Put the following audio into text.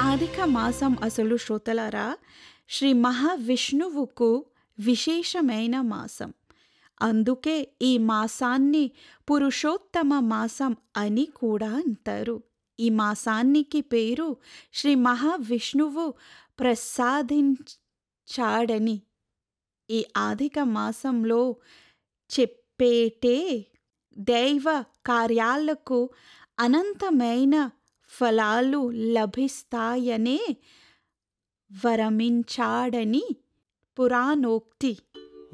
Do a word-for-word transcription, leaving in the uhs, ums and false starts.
ఆదిక మాసం అసలు శ్రోతలారా శ్రీ మహావిష్ణువుకు విశేషమైన మాసం. అందుకే ఈ మాసాన్ని పురుషోత్తమ మాసం అని కూడా అంటారు. ఈ మాసానికి పేరు శ్రీ మహావిష్ణువు ప్రసాదించాడని. ఈ ఆదిక మాసంలో చెప్పేటే దైవ కార్యాలకు అనంతమైన ఫలాలు లభిస్తాయనే వరమించాడని పురాణోక్తి.